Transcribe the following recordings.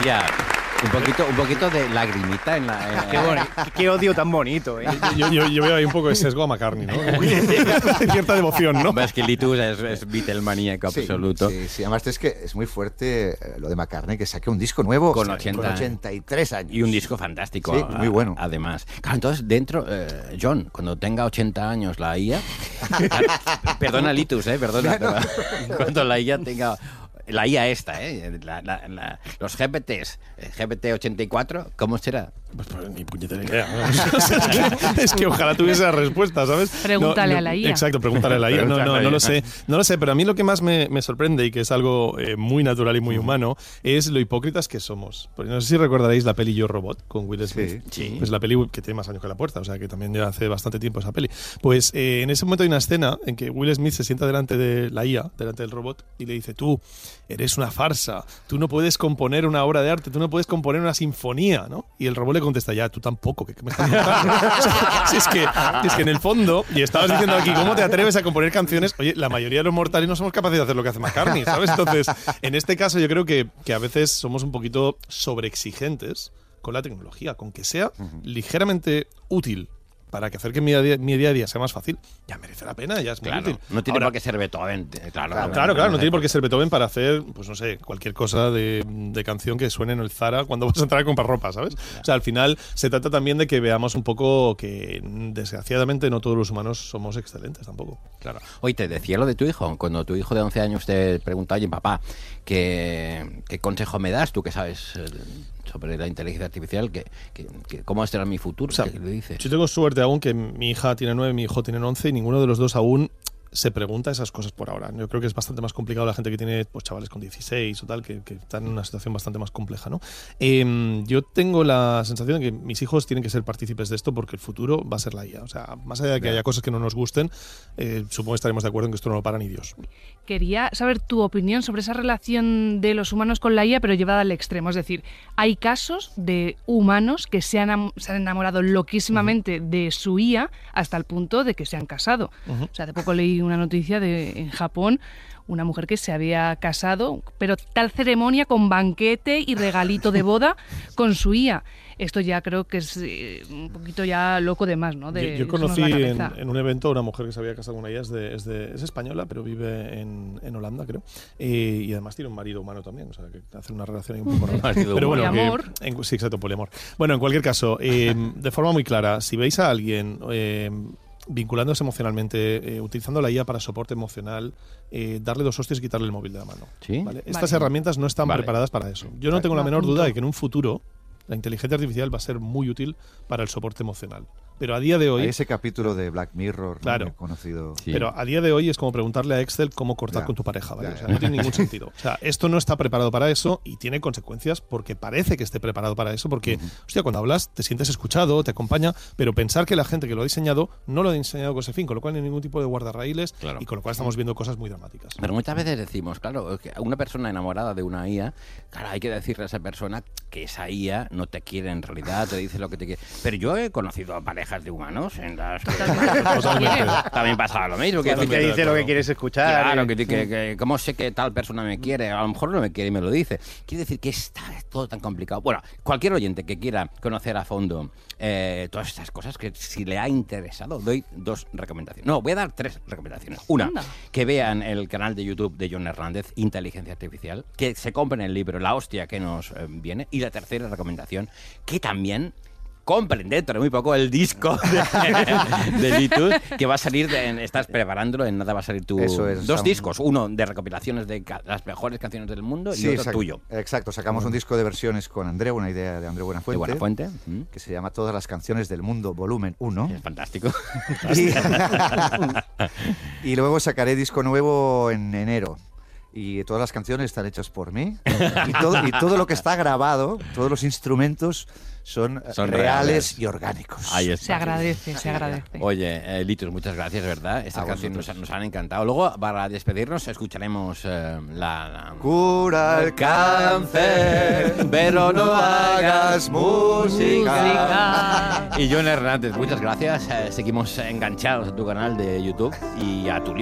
Ya. Un poquito de lagrimita en la... Qué odio tan bonito, ¿eh? Yo veo ahí un poco de sesgo a McCartney, ¿no? Cierta devoción, ¿no? Es que Litus es Beatlemaníaco absoluto. Sí. Además es que es muy fuerte lo de McCartney, que saque un disco nuevo con 83 años. Y un disco fantástico. Sí, muy bueno. Además. Claro, entonces dentro, John, cuando tenga 80 años la IA... perdona Litus, perdona. Cuando la IA tenga... La IA esta, los GPTs, GPT-84, ¿cómo será? Pues ni puñetera idea. Es que ojalá tuviese la respuesta, ¿sabes? Pregúntale a la IA. Exacto, pregúntale a la IA. No lo sé. No lo sé, pero a mí lo que más me sorprende y que es algo muy natural y muy humano es lo hipócritas que somos. Porque no sé si recordaréis la peli Yo Robot con Will Smith. Sí. Pues la peli que tiene más años que La Puerta, o sea que también ya hace bastante tiempo esa peli. Pues en ese momento hay una escena en que Will Smith se sienta delante de la IA, delante del robot, y le dice: tú eres una farsa, tú no puedes componer una obra de arte, tú no puedes componer una sinfonía, ¿no? Y el robot le contesta: ya, tú tampoco, ¿qué me estás contando? Si es que en el fondo, y estabas diciendo aquí, ¿cómo te atreves a componer canciones? Oye, la mayoría de los mortales no somos capaces de hacer lo que hace McCartney, ¿sabes? Entonces, en este caso yo creo que a veces somos un poquito sobreexigentes con la tecnología, con que sea ligeramente útil para que hacer que mi día a día sea más fácil, ya merece la pena, ya es muy útil. No tiene por qué ser Beethoven. Claro, no tiene por qué ser Beethoven para hacer, pues no sé, cualquier cosa de canción que suene en el Zara cuando vas a entrar a comprar ropa, ¿sabes? O sea, al final se trata también de que veamos un poco que, desgraciadamente, no todos los humanos somos excelentes tampoco. Claro. Oye, te decía lo de tu hijo. Cuando tu hijo de 11 años te pregunta: oye, papá, ¿qué consejo me das? Tú que sabes sobre la inteligencia artificial, ¿cómo será mi futuro? O sea, ¿Qué le dices? Yo tengo suerte aún que mi hija tiene 9, mi hijo tiene 11 y ninguno de los dos aún se pregunta esas cosas por ahora. Yo creo que es bastante más complicado la gente que tiene pues chavales con 16 o tal, que están en una situación bastante más compleja, ¿no? Yo tengo la sensación de que mis hijos tienen que ser partícipes de esto porque el futuro va a ser la IA. O sea, más allá de que haya cosas que no nos gusten, supongo que estaremos de acuerdo en que esto no lo para ni Dios. Quería saber tu opinión sobre esa relación de los humanos con la IA, pero llevada al extremo. Es decir, hay casos de humanos que se han enamorado loquísimamente de su IA hasta el punto de que se han casado. O sea, hace poco leí una noticia en Japón, una mujer que se había casado, pero tal ceremonia con banquete y regalito de boda con su IA. Esto ya creo que es un poquito ya loco de más, ¿no? Yo conocí en un evento a una mujer que se había casado con ella, es española, pero vive en Holanda, creo, y además tiene un marido humano también, o sea, que hace una relación ahí un poco rara. Pero bueno, poliamor. Sí, exacto, poliamor. Bueno, en cualquier caso, de forma muy clara, si veis a alguien vinculándose emocionalmente, utilizando la IA para soporte emocional, darle 2 hostias y quitarle el móvil de la mano. ¿Sí? ¿Vale? Estas herramientas no están preparadas para eso. Yo no tengo la menor duda de que en un futuro la inteligencia artificial va a ser muy útil para el soporte emocional. Pero a día de hoy... Hay ese capítulo de Black Mirror, claro, ¿no? Conocido. Sí. Pero a día de hoy es como preguntarle a Excel cómo cortar con tu pareja, ¿vale? O sea, no tiene ningún sentido. O sea, esto no está preparado para eso y tiene consecuencias porque parece que esté preparado para eso, porque, hostia, cuando hablas te sientes escuchado, te acompaña, pero pensar que la gente que lo ha diseñado no lo ha diseñado con ese fin, con lo cual no hay ningún tipo de guardarraíles y con lo cual estamos viendo cosas muy dramáticas. Pero muchas veces decimos, claro, que una persona enamorada de una IA, claro, hay que decirle a esa persona que esa IA no te quiere en realidad, te dice lo que te quiere. Pero yo he conocido a parejas de humanos en las que también pasaba lo mismo. Que te dice lo que quieres escuchar. Claro, que cómo sé que tal persona me quiere, a lo mejor no me quiere y me lo dice. Quiere decir que está todo tan complicado. Bueno, cualquier oyente que quiera conocer a fondo todas estas cosas, que si le ha interesado, doy 2 recomendaciones. No, voy a dar 3 recomendaciones. Una, que vean el canal de YouTube de John Hernández, Inteligencia Artificial, que se compren el libro La hostia que nos viene. Y la tercera recomendación, que también compren dentro de muy poco el disco de Litus, que va a salir, estás preparándolo, en nada va a salir tu... Eso es, 2 discos, uno de recopilaciones de las mejores canciones del mundo y otro tuyo. Exacto, sacamos un disco de versiones con Andreu, una idea de Andreu Buenafuente. De Buenafuente. Que se llama Todas las canciones del mundo, volumen 1. Es fantástico. Y luego sacaré disco nuevo en enero. Y todas las canciones están hechas por mí. Y todo lo que está grabado, todos los instrumentos son reales y orgánicos. Ahí está. Se agradece. Oye, Litus, muchas gracias, ¿verdad? Estas canciones nos han encantado. Luego, para despedirnos, escucharemos la... Cura el cáncer, pero no hagas música. Y John Hernández, muchas gracias. Seguimos enganchados a tu canal de YouTube y a tu libro.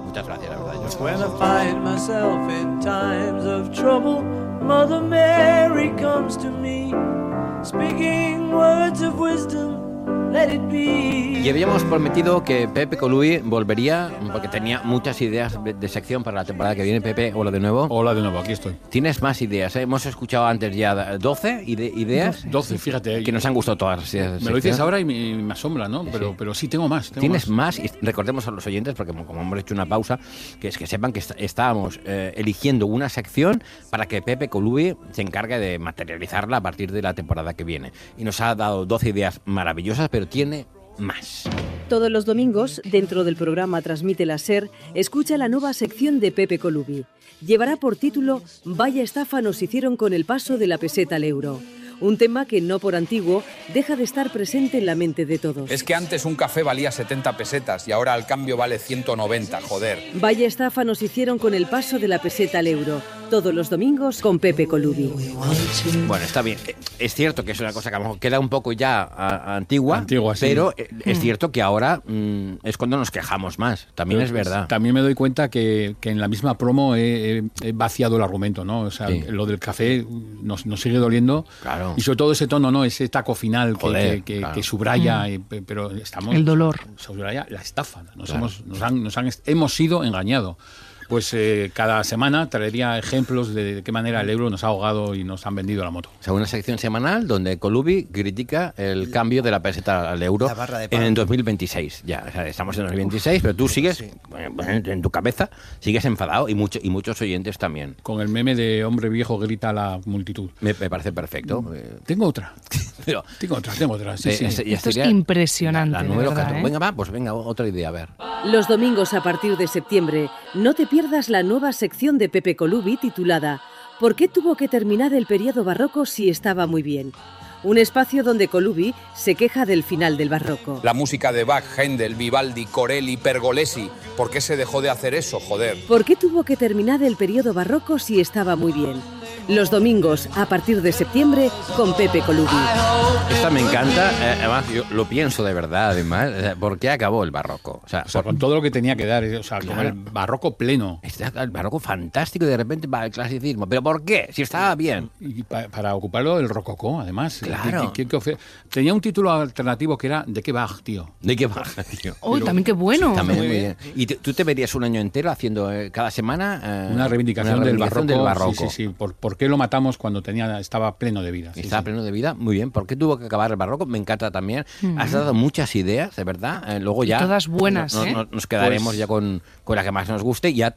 Muchas gracias, la verdad. Yo. When I find myself in times of trouble, Mother Mary comes to me, speaking words of wisdom. Let it be. Y habíamos prometido que Pepe Colubi volvería, porque tenía muchas ideas de sección para la temporada que viene. Pepe, hola de nuevo. Hola de nuevo, aquí estoy. Tienes más ideas, ¿eh? Hemos escuchado antes ya 12 ideas. 12, fíjate. Que nos han gustado todas. Me lo dices ahora y me asombra, ¿no? Pero sí, tengo más. Tienes más, y recordemos a los oyentes, porque como hemos hecho una pausa, que es que sepan que estábamos eligiendo una sección para que Pepe Colubi se encargue de materializarla a partir de la temporada que viene. Y nos ha dado 12 ideas maravillosas, pero tiene más. Todos los domingos, dentro del programa Transmite la SER, escucha la nueva sección de Pepe Colubi. Llevará por título Vaya estafa nos hicieron con el paso de la peseta al euro. Un tema que, no por antiguo, deja de estar presente en la mente de todos. Es que antes un café valía 70 pesetas y ahora al cambio vale 190, joder. Vaya estafa nos hicieron con el paso de la peseta al euro. Todos los domingos con Pepe Colubi. Bueno, está bien. Es cierto que es una cosa que a lo mejor queda un poco ya antigua, sí. Pero es cierto que ahora es cuando nos quejamos más. También es verdad. También me doy cuenta que en la misma promo he vaciado el argumento, ¿no? O sea, lo del café nos sigue doliendo. Claro. Y sobre todo ese tono, ¿no? Ese taco final que subraya, pero estamos... El dolor. Subraya la estafa. Hemos sido engañados. Pues cada semana traería ejemplos de qué manera el euro nos ha ahogado y nos han vendido la moto. O sea, una sección semanal donde Colubi critica el cambio de la peseta al euro en el 2026. Ya, o sea, estamos en el 2026, pero tú sigues, en tu cabeza, sigues enfadado y muchos oyentes también. Con el meme de hombre viejo grita a la multitud. Me parece perfecto. Tengo otra. Pero, tengo otra. Sí. Esto es impresionante. La número 14. ¿verdad? Venga, otra idea, a ver. Los domingos a partir de septiembre, no te pierdas la nueva sección de Pepe Colubi titulada ¿Por qué tuvo que terminar el periodo barroco si estaba muy bien? Un espacio donde Colubi se queja del final del barroco. La música de Bach, Händel, Vivaldi, Corelli, Pergolesi. ¿Por qué se dejó de hacer eso, joder? ¿Por qué tuvo que terminar el periodo barroco si estaba muy bien? Los domingos, a partir de septiembre, con Pepe Colubi. Esta me encanta, además yo lo pienso de verdad, además, ¿por qué acabó el barroco? O sea, con todo lo que tenía que dar, con el barroco pleno. El barroco fantástico y de repente va el clasicismo. ¿Pero por qué? Si estaba bien. Y para ocuparlo del rococó, además. Claro. Tenía un título alternativo que era ¿De qué Bach, tío? ¿De qué Bach, tío? ¡Oh, también qué bueno! También muy bien. ¿Y tú te verías un año entero haciendo cada semana una reivindicación del barroco? Sí. ¿Por qué lo matamos cuando estaba pleno de vida? Estaba pleno de vida, muy bien. ¿Por qué tuvo que acabar el barroco? Me encanta también. Has dado muchas ideas, de verdad. Luego ya... Y todas buenas, nos quedaremos ya con la que más nos guste. Ya